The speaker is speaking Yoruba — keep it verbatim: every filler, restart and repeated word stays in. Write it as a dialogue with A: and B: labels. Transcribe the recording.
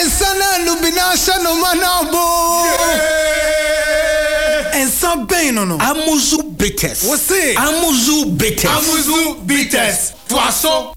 A: Ensana lubinasha no manabo. Ensa bem no no.
B: Amuzu bitters.
A: Você?
B: Amuzu bitters.
A: Amuzu bitters. Poisson